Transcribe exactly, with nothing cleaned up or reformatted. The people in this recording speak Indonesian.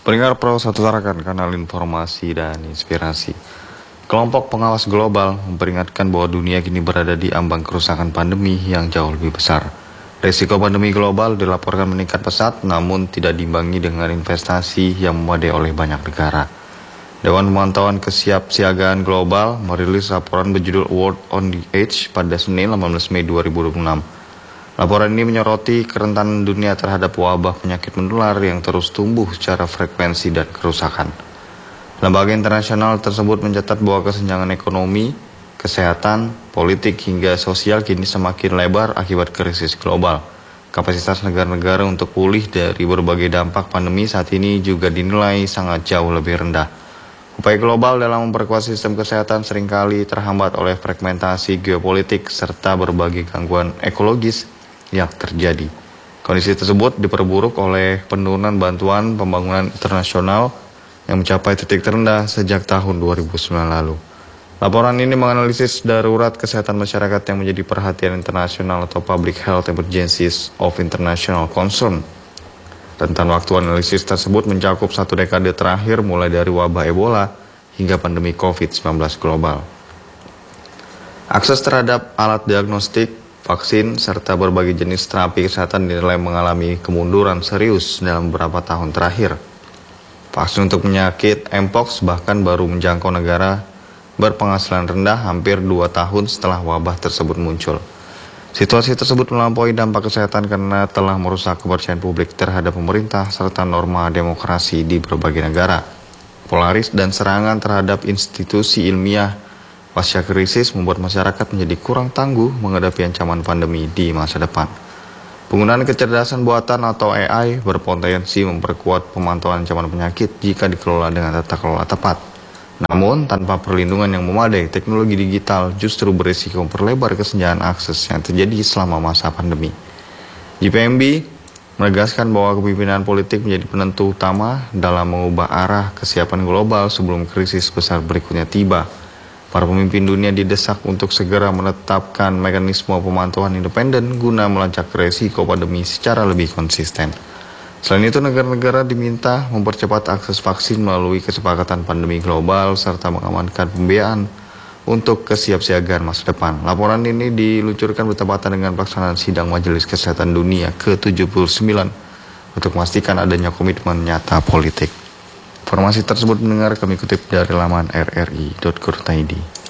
Pendengar Pro satu Tarakan, kanal informasi dan inspirasi. Kelompok pengawas global memperingatkan bahwa dunia kini berada di ambang kerusakan pandemi yang jauh lebih besar. Risiko pandemi global dilaporkan meningkat pesat, namun tidak diimbangi dengan investasi yang memadai oleh banyak negara. Dewan Pemantauan Kesiapsiagaan Global merilis laporan berjudul World on the Edge pada Senin delapan belas Mei dua ribu dua puluh enam. Laporan ini menyoroti kerentanan dunia terhadap wabah penyakit menular yang terus tumbuh secara frekuensi dan kerusakan. Lembaga internasional tersebut mencatat bahwa kesenjangan ekonomi, kesehatan, politik hingga sosial kini semakin lebar akibat krisis global. Kapasitas negara-negara untuk pulih dari berbagai dampak pandemi saat ini juga dinilai sangat jauh lebih rendah. Upaya global dalam memperkuat sistem kesehatan seringkali terhambat oleh fragmentasi geopolitik serta berbagai gangguan ekologis yang terjadi. Kondisi tersebut diperburuk oleh penurunan bantuan pembangunan internasional yang mencapai titik terendah sejak tahun dua ribu sembilan lalu. Laporan ini menganalisis darurat kesehatan masyarakat yang menjadi perhatian internasional atau Public Health Emergencies of International Concern. Rentan waktu analisis tersebut mencakup satu dekade terakhir mulai dari wabah Ebola hingga pandemi covid sembilan belas global. Akses terhadap alat diagnostik, vaksin, serta berbagai jenis terapi kesehatan dinilai mengalami kemunduran serius dalam beberapa tahun terakhir. Vaksin untuk penyakit Mpox bahkan baru menjangkau negara berpenghasilan rendah hampir dua tahun setelah wabah tersebut muncul. Situasi tersebut melampaui dampak kesehatan karena telah merusak kepercayaan publik terhadap pemerintah serta norma demokrasi di berbagai negara. Polaris dan serangan terhadap institusi ilmiah pasca krisis membuat masyarakat menjadi kurang tangguh menghadapi ancaman pandemi di masa depan. Penggunaan kecerdasan buatan atau A I berpotensi memperkuat pemantauan ancaman penyakit jika dikelola dengan tata kelola tepat. Namun, tanpa perlindungan yang memadai, teknologi digital justru berisiko memperlebar kesenjangan akses yang terjadi selama masa pandemi. G P M B menegaskan bahwa kepemimpinan politik menjadi penentu utama dalam mengubah arah kesiapan global sebelum krisis besar berikutnya tiba. Para pemimpin dunia didesak untuk segera menetapkan mekanisme pemantauan independen guna melacak resiko pandemi secara lebih konsisten. Selain itu, negara-negara diminta mempercepat akses vaksin melalui kesepakatan pandemi global serta mengamankan pembiayaan untuk kesiapsiagaan masa depan. Laporan ini diluncurkan bertepatan dengan pelaksanaan sidang Majelis Kesehatan Dunia ke tujuh puluh sembilan untuk memastikan adanya komitmen nyata politik. Informasi tersebut mendengar kami kutip dari laman r r i titik co titik i d.